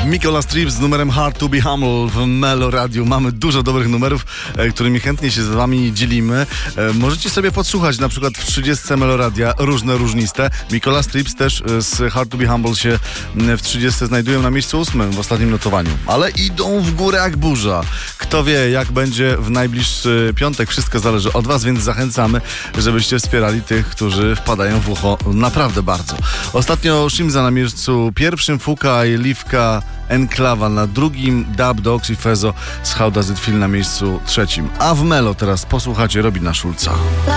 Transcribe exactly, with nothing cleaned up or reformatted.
Mikola Strip z numerem Hard to be Humble w Melo Radio. Mamy dużo dobrych numerów, e, którymi chętnie się z wami dzielimy. E, możecie sobie podsłuchać na przykład w trzydziestce Melo Radia różne, różniste. Mikola Strips też e, z Hard to be Humble się m, w trzydziestce znajdują na miejscu ósmym w ostatnim notowaniu. Ale idą w górę jak burza. Kto wie, jak będzie w najbliższy piątek. Wszystko zależy od was, więc zachęcamy, żebyście wspierali tych, którzy wpadają w ucho naprawdę bardzo. Ostatnio Shimza na miejscu pierwszym, Fuka i Liwka, Enklawa na drugim, Dub Dogs i Fezo z How Does It Feel na miejscu trzecim. A w Melo teraz posłuchacie Robina Schulza.